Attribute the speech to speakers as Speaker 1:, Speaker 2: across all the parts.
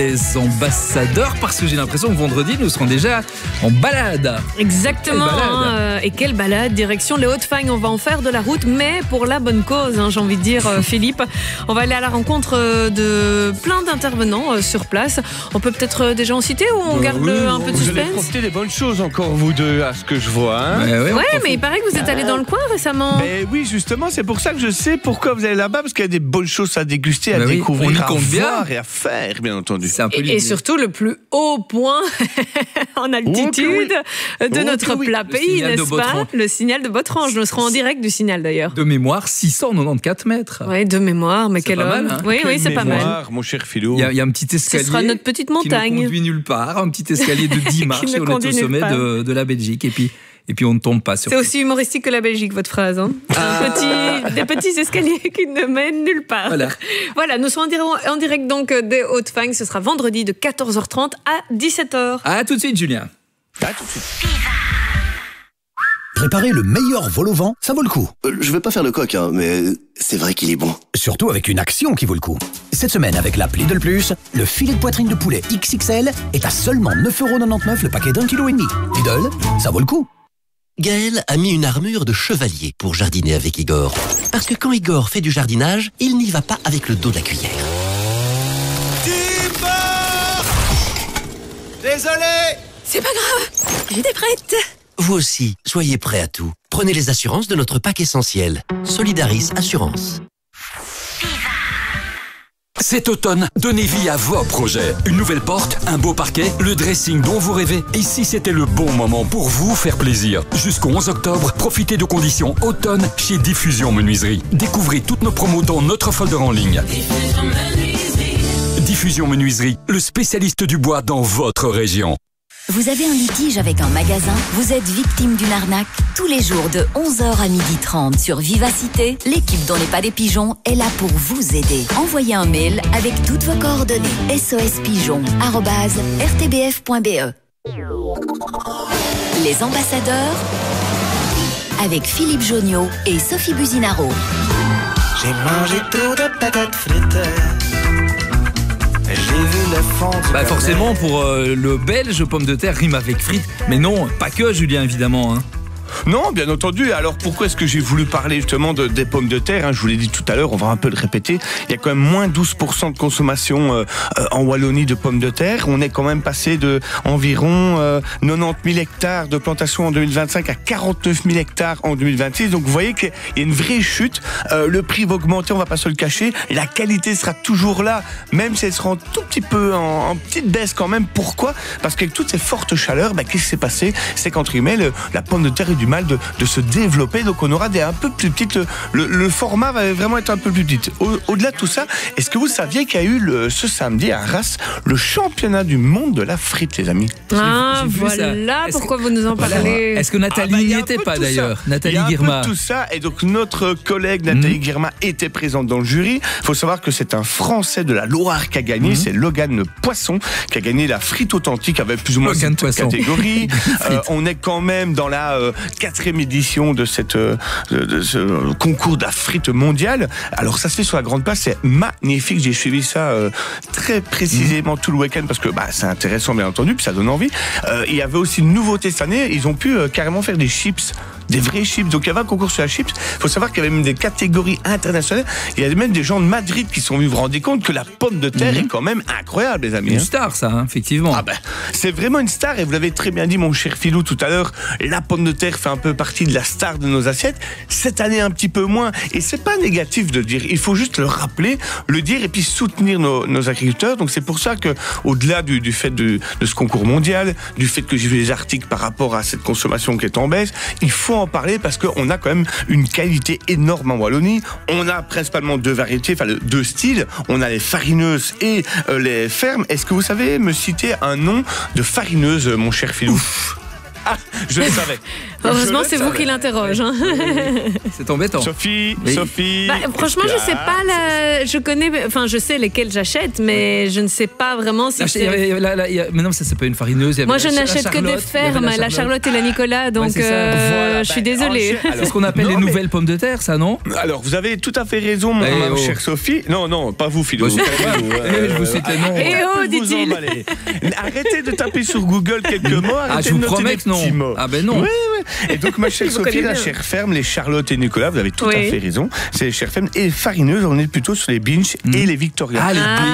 Speaker 1: Les ambassadeurs, parce que j'ai l'impression que vendredi, nous serons déjà en balade.
Speaker 2: Exactement.
Speaker 1: Quelle balade.
Speaker 2: Et quelle balade, direction les Hauts-de-Fagne. On va en faire de la route, mais pour la bonne cause, j'ai envie de dire, Philippe. On va aller à la rencontre de plein d'intervenants sur place. On peut peut-être déjà en citer ou on garde un peu de
Speaker 3: Vous allez
Speaker 2: suspense?
Speaker 3: profiter des bonnes choses encore, vous deux, à ce que je vois. Hein.
Speaker 2: Ouais, mais il paraît que vous êtes allé dans le coin récemment.
Speaker 3: Ben oui, justement, c'est pour ça que je sais pourquoi vous allez là-bas, parce qu'il y a des bonnes choses à déguster, à découvrir,
Speaker 1: on y
Speaker 3: à
Speaker 1: compte
Speaker 3: voir
Speaker 1: bien.
Speaker 3: et à faire, bien entendu.
Speaker 1: C'est un peu
Speaker 2: Et surtout le plus haut point en altitude de notre plat pays,
Speaker 1: signal de
Speaker 2: n'est-ce pas?
Speaker 1: Botrange.
Speaker 2: Le signal de Botrange. Nous serons en direct du signal d'ailleurs.
Speaker 1: De mémoire, 694 mètres.
Speaker 2: Oui, de mémoire, mais
Speaker 1: C'est
Speaker 2: quel
Speaker 1: pas
Speaker 2: homme.
Speaker 1: mal, hein.
Speaker 2: Oui,
Speaker 3: Quelle
Speaker 2: c'est pas mal.
Speaker 3: mémoire, mon cher Philou.
Speaker 1: Il y a un petit escalier.
Speaker 2: Ce sera notre petite
Speaker 1: qui
Speaker 2: montagne.
Speaker 1: ne conduit nulle part. Un petit escalier de 10 marches
Speaker 2: ne
Speaker 1: et on est au
Speaker 2: conduit nulle
Speaker 1: sommet
Speaker 2: part.
Speaker 1: de la Belgique. Et puis on ne tombe pas sur.
Speaker 2: C'est aussi humoristique que la Belgique, votre phrase. Hein. Des petits escaliers qui ne mènent nulle part. Voilà, nous serons en direct donc des Hauts-de-Fagne. Ce sera vendredi de 14h30 à 17h.
Speaker 1: À tout de suite, Julien.
Speaker 3: À tout de suite.
Speaker 4: Préparer le meilleur vol au vent, ça vaut le coup.
Speaker 5: Je vais pas faire le coq, hein, mais c'est vrai qu'il est bon.
Speaker 4: Surtout avec une action qui vaut le coup. Cette semaine, avec l'app Lidl Plus, le filet de poitrine de poulet XXL est à seulement 9,99€ le paquet d'1,5 kg. Lidl, ça vaut le coup.
Speaker 6: Gaël a mis une armure de chevalier pour jardiner avec Igor. Parce que quand Igor fait du jardinage, il n'y va pas avec le dos de la cuillère.
Speaker 5: Désolé.
Speaker 2: C'est pas grave, j'étais prête.
Speaker 6: Vous aussi, soyez prêts à tout. Prenez les assurances de notre pack essentiel. Solidaris Assurance.
Speaker 7: Cet automne, donnez vie à vos projets. Une nouvelle porte, un beau parquet, le dressing dont vous rêvez. Et si c'était le bon moment pour vous faire plaisir? Jusqu'au 11 octobre, profitez de conditions automne chez Diffusion Menuiserie. Découvrez toutes nos promos dans notre folder en ligne. Diffusion Menuiserie, le spécialiste du bois dans votre région.
Speaker 8: Vous avez un litige avec un magasin? Vous êtes victime d'une arnaque? Tous les jours de 11h à 12h30 sur Vivacité, l'équipe dont n'est pas des pigeons est là pour vous aider. Envoyez un mail avec toutes vos coordonnées. sospigeon@rtbf.be. Les ambassadeurs avec Philippe Jonniot et Sophie Buzinaro.
Speaker 9: J'ai mangé trop de patates frites. J'ai vu le fond du
Speaker 1: Forcément, pour le belge, pomme de terre rime avec frites. Mais non, pas que, Julien, évidemment. Hein.
Speaker 3: Non, bien entendu. Alors pourquoi est-ce que j'ai voulu parler justement des pommes de terre, hein? Je vous l'ai dit tout à l'heure, on va un peu le répéter. Il y a quand même moins 12% de consommation en Wallonie de pommes de terre. On est quand même passé de environ 90 000 hectares de plantation en 2025 à 49 000 hectares en 2026. Donc vous voyez qu'il y a une vraie chute. Le prix va augmenter, on va pas se le cacher. Et la qualité sera toujours là, même si elle sera un tout petit peu en petite baisse quand même. Pourquoi? Parce qu'avec toutes ces fortes chaleurs, qu'est-ce qui s'est passé? C'est qu'entre guillemets, la pomme de terre est du mal de se développer, donc on aura des un peu plus petites, le format va vraiment être un peu plus petit. Au-delà de tout ça, est-ce que vous saviez qu'il y a eu ce samedi à Arras le championnat du monde de la frite, les amis?
Speaker 2: Ah,
Speaker 1: j'ai vu
Speaker 2: voilà
Speaker 1: ça.
Speaker 2: pourquoi vous nous en parlez.
Speaker 1: Est-ce que Nathalie n'y était pas d'ailleurs? Nathalie Guirma.
Speaker 3: Il y a un peu de tout ça, et donc notre collègue Nathalie Guirma était présente dans le jury. Il faut savoir que c'est un Français de la Loire qui a gagné, c'est Logan Poisson qui a gagné la frite authentique avec plus ou moins cette catégorie. On est quand même dans la 4e édition de ce concours de la frite mondiale. Alors ça se fait sur la Grande Place, c'est magnifique. J'ai suivi ça très précisément tout le week-end parce que c'est intéressant bien entendu, puis ça donne envie. Il y avait aussi une nouveauté cette année, ils ont pu carrément faire des chips, des vrais chips. Donc il y avait un concours sur la chips. Il faut savoir qu'il y avait même des catégories internationales. Il y a même des gens de Madrid qui sont venus vous rendre compte que la pomme de terre est quand même incroyable, les amis.
Speaker 1: Une star, ça, hein, effectivement.
Speaker 3: C'est vraiment une star, et vous l'avez très bien dit, mon cher Philou, tout à l'heure. La pomme de terre fait un peu partie de la star de nos assiettes. Cette année, un petit peu moins. Et c'est pas négatif de le dire. Il faut juste le rappeler, le dire, et puis soutenir nos agriculteurs. Donc c'est pour ça que, au-delà du fait de ce concours mondial, du fait que j'ai vu les articles par rapport à cette consommation qui est en baisse, il faut en parler parce qu'on a quand même une qualité énorme en Wallonie. On a principalement deux variétés, deux styles. On a les farineuses et les fermes. Est-ce que vous savez me citer un nom de farineuse, mon cher Philou? Ah, je le savais.
Speaker 2: Heureusement, c'est vous qui l'interroge. Hein.
Speaker 1: C'est embêtant.
Speaker 3: Sophie.
Speaker 2: Franchement, je sais pas. Je sais lesquels j'achète, mais je ne sais pas vraiment si
Speaker 1: Mais non, ça c'est pas une farineuse.
Speaker 2: Moi, je n'achète que des fermes, la Charlotte et la Nicolas, donc je suis désolée.
Speaker 1: C'est ce qu'on appelle les nouvelles pommes de terre, ça, non?
Speaker 3: Alors, vous avez tout à fait raison, ma chère Sophie. Non, pas vous, Philo.
Speaker 1: Je vous citais non.
Speaker 2: Dit-il.
Speaker 3: Arrêtez de taper sur Google quelques mots.
Speaker 1: Je vous promets que non. Ah ben non.
Speaker 3: Oui. Et donc, ma chère Sophie, la chère ferme, les Charlotte et Nicolas, vous avez tout à fait raison. C'est les chères fermes. Et les farineuses, on est plutôt sur les Binch et les Victoria.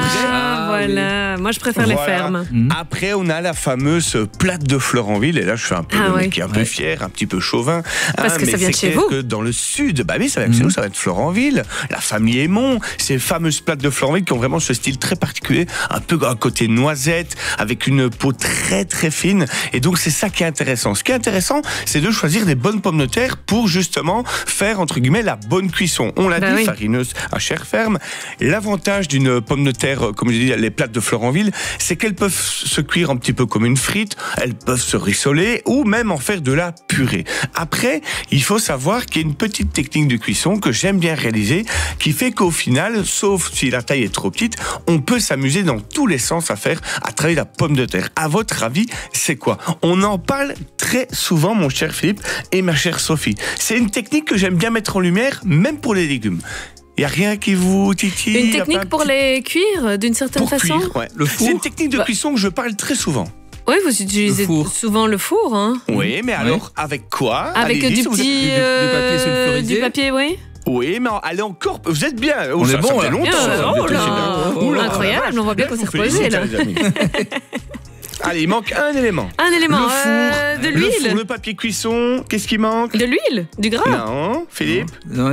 Speaker 2: Voilà. Moi, je préfère les fermes.
Speaker 3: Après, on a la fameuse plate de Florenville. Et là, je suis un peu le mec qui est un peu fier, un petit peu chauvin.
Speaker 2: Parce que ça vient de chez vous.
Speaker 3: Que dans le sud, ça vient de chez nous, ça va être Florenville. La famille Aymon, ces fameuses plates de Florenville qui ont vraiment ce style très particulier, un peu à côté noisette, avec une peau très très fine. Et donc, c'est ça qui est intéressant. Ce qui est intéressant, c'est de choisir des bonnes pommes de terre pour justement faire, entre guillemets, la bonne cuisson. On l'a dit, farineuse à chair ferme. L'avantage d'une pomme de terre, comme je dis, les plates de Florenville, c'est qu'elles peuvent se cuire un petit peu comme une frite, elles peuvent se rissoler ou même en faire de la purée. Après, il faut savoir qu'il y a une petite technique de cuisson que j'aime bien réaliser, qui fait qu'au final, sauf si la taille est trop petite, on peut s'amuser dans tous les sens à travailler la pomme de terre. À votre avis, c'est quoi? On en parle très souvent, mon cher Philippe et ma chère Sophie. C'est une technique que j'aime bien mettre en lumière, même pour les légumes. Il n'y a rien qui vous titille?
Speaker 2: Une technique pour les cuire, d'une certaine façon?
Speaker 3: Le four. C'est une technique de cuisson que je parle très souvent.
Speaker 2: Oui, vous utilisez souvent le four. Hein.
Speaker 3: Oui, mais alors, avec quoi?
Speaker 2: Avec du
Speaker 1: papier sulfurisé.
Speaker 2: Du papier, oui.
Speaker 3: Oui, mais allez encore. Vous êtes bien.
Speaker 1: On est bon,
Speaker 3: ça fait longtemps.
Speaker 2: Incroyable, on voit bien qu'on s'est reposé, là.
Speaker 3: Allez, il manque un élément.
Speaker 2: Un élément.
Speaker 3: Le four,
Speaker 2: de l'huile.
Speaker 3: Le four, le papier cuisson. Qu'est-ce qui manque?
Speaker 2: De l'huile? Du gras?
Speaker 3: Non, Philippe?
Speaker 1: Non,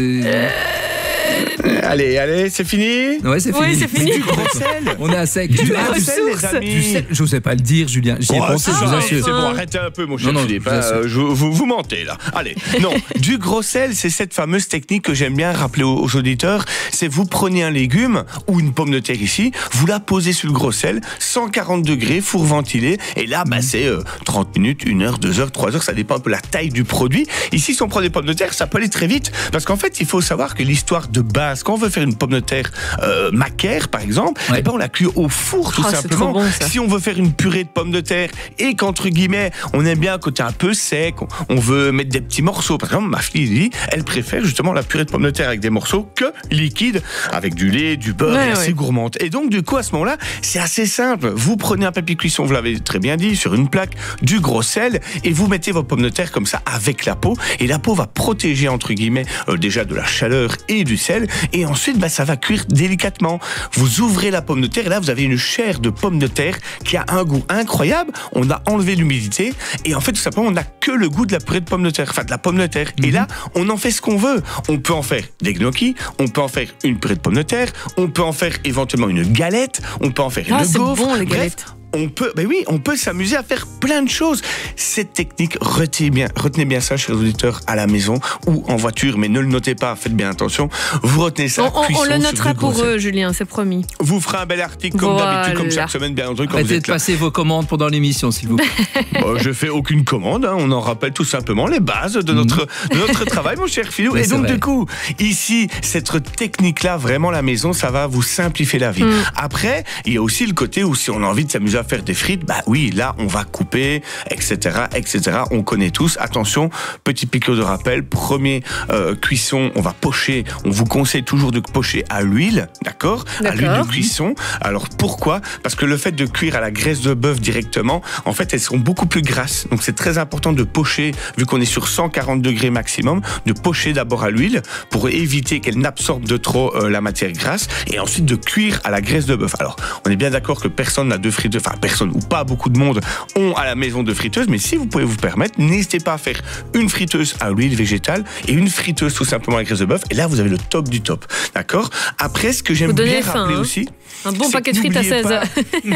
Speaker 3: Allez, c'est fini?
Speaker 1: Ouais, c'est fini.
Speaker 2: Oui, c'est fini.
Speaker 3: Du gros sel.
Speaker 1: On est à sec.
Speaker 3: Du gros sel, les amis.
Speaker 1: Du sel, je n'osais pas le dire, Julien. J'y ai pensé, je vous assure.
Speaker 3: C'est bon, arrêtez un peu, mon cher Philippe. Vous mentez, là. Allez, non. Du gros sel, c'est cette fameuse technique que j'aime bien rappeler aux auditeurs. C'est vous prenez un légume ou une pomme de terre ici, vous la posez sur le gros sel, 140 degrés, four ventilé, et là, c'est 30 minutes, 1 heure, 2 heures, 3 heures, ça dépend un peu de la taille du produit. Ici, si on prend des pommes de terre, ça peut aller très vite, parce qu'en fait, il faut savoir que l'histoire de base, quand on veut faire une pomme de terre macaire, par exemple, on la cuit au four, tout simplement.
Speaker 2: Bon,
Speaker 3: si on veut faire une purée de pommes de terre et qu'entre guillemets, on aime bien un côté un peu sec, on veut mettre des petits morceaux. Par exemple, ma fille dit, elle préfère justement la purée de pommes de terre avec des morceaux que liquide, avec du lait, du beurre, et assez gourmande. Et donc, du coup, à ce moment-là, c'est assez simple. Vous prenez un papier cuisson, vous l'avez très bien dit, sur une plaque, du gros sel, et vous mettez vos pommes de terre comme ça avec la peau, et la peau va protéger, entre guillemets, déjà de la chaleur et du sel, et ensuite, ça va cuire délicatement. Vous ouvrez la pomme de terre, et là, vous avez une chair de pomme de terre qui a un goût incroyable. On a enlevé l'humidité, et en fait, tout simplement, on n'a que le goût de la purée de pomme de terre, enfin, de la pomme de terre. Et là, on en fait ce qu'on veut. On peut en faire des gnocchis, on peut en faire une purée de pomme de terre, on peut en faire éventuellement une galette, on peut en faire une gaufre.
Speaker 2: Bon, les galettes.
Speaker 3: On peut s'amuser à faire plein de choses. Cette technique, retenez bien ça, chers auditeurs, à la maison ou en voiture, mais ne le notez pas, faites bien attention. Vous retenez ça.
Speaker 2: On le notera pour eux, Julien, c'est promis.
Speaker 3: Vous ferez un bel article comme d'habitude, comme chaque semaine, bien entendu.
Speaker 1: Arrêtez de passer vos commandes pendant l'émission, s'il vous plaît.
Speaker 3: Je fais aucune commande, on en rappelle tout simplement les bases de notre travail, mon cher Philou. Et donc, du coup, ici, cette technique-là, vraiment, la maison, ça va vous simplifier la vie. Après, il y a aussi le côté où si on a envie de s'amuser à faire des frites, là, on va couper, etc., etc. On connaît tous. Attention, petit piqûre de rappel. Premier cuisson, on va pocher. On vous conseille toujours de pocher à l'huile, d'accord? À l'huile de cuisson. Alors, pourquoi? Parce que le fait de cuire à la graisse de bœuf directement, en fait, elles seront beaucoup plus grasses. Donc, c'est très important de pocher, vu qu'on est sur 140 degrés maximum, de pocher d'abord à l'huile pour éviter qu'elle n'absorbe de trop la matière grasse, et ensuite de cuire à la graisse de bœuf. Alors, on est bien d'accord que personne n'a de friteuses, personne ou pas beaucoup de monde ont à la maison de friteuse, mais si vous pouvez vous permettre, n'hésitez pas à faire une friteuse à l'huile végétale et une friteuse tout simplement à la graisse de bœuf, et là vous avez le top du top, d'accord? Après, ce que j'aime bien rappeler aussi,
Speaker 2: un bon paquet de frites à 16 heures.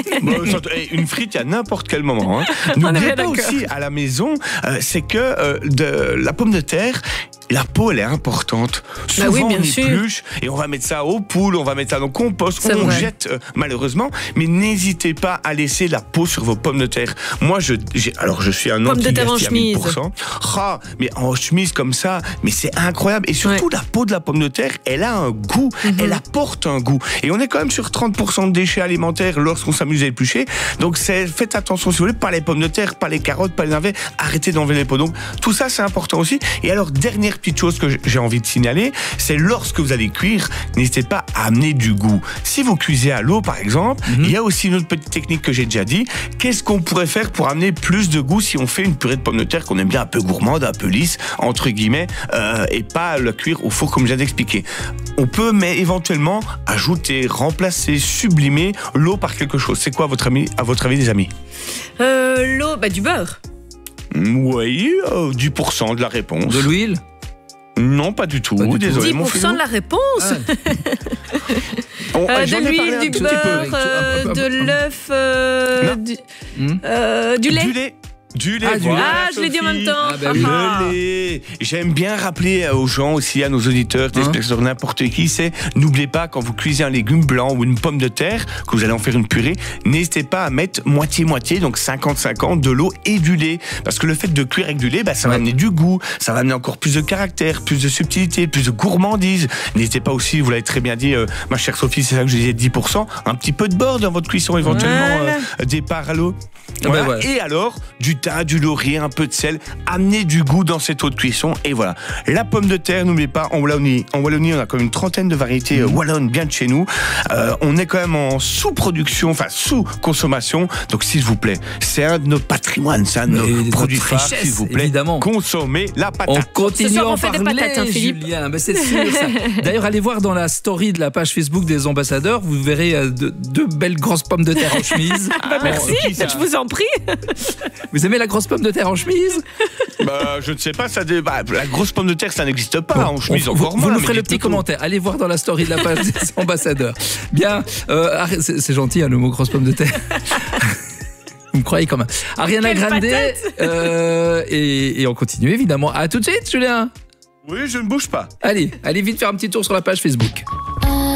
Speaker 3: Une frite à n'importe quel moment. N'oubliez pas aussi à la maison, c'est que de la pomme de terre, la peau, elle est importante. Souvent,
Speaker 2: oui, bien
Speaker 3: on
Speaker 2: sûr.
Speaker 3: épluche et on va mettre ça aux poules, on va mettre ça dans le compost,
Speaker 2: C'est
Speaker 3: on
Speaker 2: vrai.
Speaker 3: jette malheureusement. Mais n'hésitez pas à laisser la peau sur vos pommes de terre. Moi, je suis un
Speaker 2: Pommes de terre en
Speaker 3: anti-gaspi à
Speaker 2: chemise.
Speaker 3: 1000%. Ah, mais en chemise comme ça, mais c'est incroyable. Et surtout, la peau de la pomme de terre, elle a un goût, elle apporte un goût. Et on est quand même sur 30% de déchets alimentaires lorsqu'on s'amuse à éplucher. Donc, faites attention si vous voulez, pas les pommes de terre, pas les carottes, pas les navets. Arrêtez d'enlever les peaux. Donc, tout ça, c'est important aussi. Et alors, dernière petite chose que j'ai envie de signaler, c'est lorsque vous allez cuire, n'hésitez pas à amener du goût. Si vous cuisez à l'eau, par exemple, il y a aussi une autre petite technique que j'ai déjà dit. Qu'est-ce qu'on pourrait faire pour amener plus de goût si on fait une purée de pommes de terre qu'on aime bien un peu gourmande, un peu lisse, entre guillemets, et pas le cuire au four comme je viens d'expliquer. On peut, mais éventuellement, ajouter, remplacer, sublimer l'eau par quelque chose. C'est quoi à votre avis, les amis?
Speaker 2: L'eau, du beurre.
Speaker 3: Oui, 10% de la réponse.
Speaker 1: De l'huile?
Speaker 3: Non, pas du tout.
Speaker 1: Pas du tout.
Speaker 3: Désolé, mon
Speaker 2: 10%
Speaker 3: filou.
Speaker 2: de la réponse.
Speaker 3: J'en ai
Speaker 2: De
Speaker 3: parlé
Speaker 2: l'huile,
Speaker 3: un
Speaker 2: du
Speaker 3: petit peu.
Speaker 2: beurre, de l'œuf, du lait.
Speaker 3: Du lait.
Speaker 1: Ah, du lait.
Speaker 2: Ah, je l'ai dit en même temps.
Speaker 1: Ah, bah oui.
Speaker 3: Le lait. J'aime bien rappeler aux gens aussi, à nos auditeurs, téléspectateurs, n'importe qui, c'est n'oubliez pas quand vous cuisez un légume blanc ou une pomme de terre, que vous allez en faire une purée, n'hésitez pas à mettre moitié-moitié, donc 50-50 de l'eau et du lait. Parce que le fait de cuire avec du lait, ça va amener du goût, ça va amener encore plus de caractère, plus de subtilité, plus de gourmandise. N'hésitez pas aussi, vous l'avez très bien dit, ma chère Sophie, c'est ça que je disais, 10%, un petit peu de beurre dans votre cuisson éventuellement, départ à l'eau. Voilà.
Speaker 1: voilà.
Speaker 3: Et alors, du thym, du laurier, un peu de sel, amenez du goût dans cette eau de cuisson. Et voilà. La pomme de terre, n'oubliez pas, en Wallonie, on a comme une trentaine de variétés wallonnes bien de chez nous. On est quand même en sous-production, enfin sous-consommation. Donc s'il vous plaît, c'est un de nos patrimoines, c'est un de nos
Speaker 1: Mais
Speaker 3: produits
Speaker 1: notre
Speaker 3: phares,
Speaker 1: richesse,
Speaker 3: s'il vous plaît.
Speaker 1: évidemment.
Speaker 3: Consommez la
Speaker 1: On
Speaker 3: patate.
Speaker 1: continue
Speaker 2: Ce soir,
Speaker 1: à en
Speaker 2: on fait des
Speaker 1: parler,
Speaker 2: patates, hein, Philippe.
Speaker 1: Julien. C'est sûr, ça. D'ailleurs, allez voir dans la story de la page Facebook des ambassadeurs, vous verrez deux belles grosses pommes de terre en chemise.
Speaker 2: Merci, je vous en prie.
Speaker 1: Vous aimez la grosse pomme de terre en chemise?
Speaker 3: Je ne sais pas, la grosse pomme de terre, ça n'existe pas en chemise, encore
Speaker 1: Vous
Speaker 3: moins.
Speaker 1: nous
Speaker 3: mais
Speaker 1: ferez le
Speaker 3: dites-nous
Speaker 1: petit
Speaker 3: tout.
Speaker 1: commentaire. Allez voir dans la story de la page des ambassadeurs. Bien, c'est gentil le mot grosse pomme de terre. Vous me croyez quand même. Ariana
Speaker 2: Quelle
Speaker 1: Grande
Speaker 2: patate.
Speaker 1: et on continue évidemment. À tout de suite, Julien.
Speaker 3: Oui, je ne bouge pas.
Speaker 1: Allez vite faire un petit tour sur la page Facebook.